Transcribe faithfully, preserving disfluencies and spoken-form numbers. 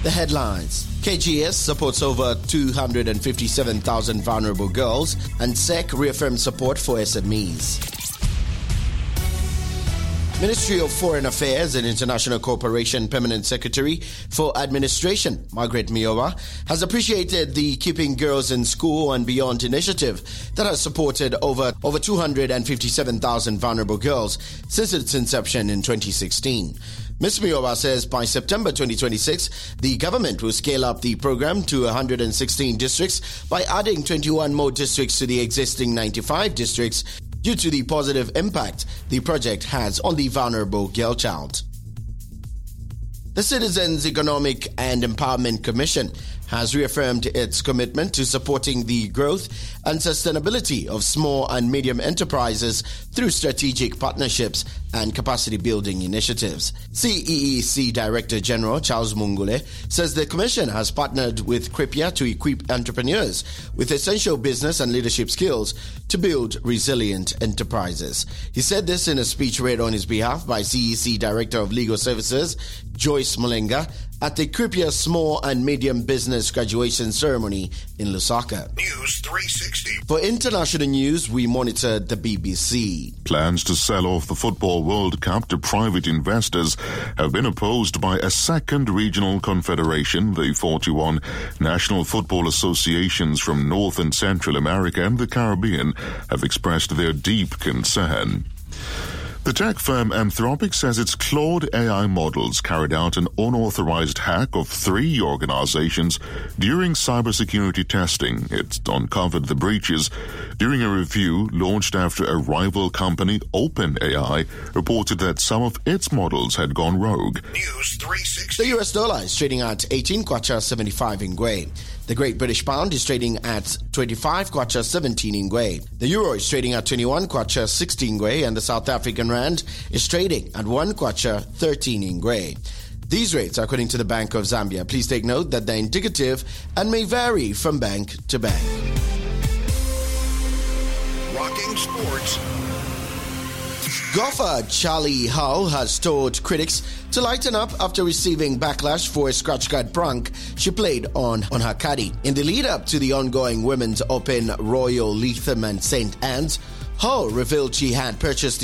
The headlines. K G S supports over two hundred fifty-seven thousand vulnerable girls, and S E C reaffirms support for S M Es. Ministry of Foreign Affairs and International Cooperation Permanent Secretary for Administration, Margaret Miowa, has appreciated the Keeping Girls in School and Beyond initiative that has supported over, over two hundred fifty-seven thousand vulnerable girls since its inception in twenty sixteen. Miz Miowa says by September twenty twenty-six, the government will scale up the program to one hundred sixteen districts by adding twenty-one more districts to the existing ninety-five districts due to the positive impact the project has on the vulnerable girl child. The Citizens Economic and Empowerment Commission has reaffirmed its commitment to supporting the growth and sustainability of small and medium enterprises through strategic partnerships and capacity building initiatives. C E E C Director General Charles Mungule says the Commission has partnered with CRIPIA to equip entrepreneurs with essential business and leadership skills to build resilient enterprises. He said this in a speech read on his behalf by C E E C Director of Legal Services Joyce Mulenga at the CRIPIA Small and Medium Business Graduation Ceremony in Lusaka. News three sixty. For international news, we monitor the B B C. Plans to sell off the Football World Cup to private investors have been opposed by a second regional confederation. The forty-one national football associations from North and Central America and the Caribbean have expressed their deep concern. The tech firm Anthropic says its Claude A I models carried out an unauthorized hack of three organizations during cybersecurity testing. It uncovered the breaches during a review launched after a rival company, OpenAI, reported that some of its models had gone rogue. News three sixty. The U S dollar is trading at eighteen kwacha seventy-five in Gwei. The Great British Pound is trading at twenty-five kwacha seventeen in Gwei. The Euro is trading at twenty-one kwacha sixteen Gwei, and the South African Rand is trading at one kwacha thirteen in Gwei. These rates are according to the Bank of Zambia. Please take note that they're indicative and may vary from bank to bank. Rocking Sports. Golfer Charlie Hull has told critics to lighten up after receiving backlash for a scratch card prank she played on, on her caddy. In the lead-up to the ongoing Women's Open Royal Lytham and Saint Anne's, Hull revealed she had purchased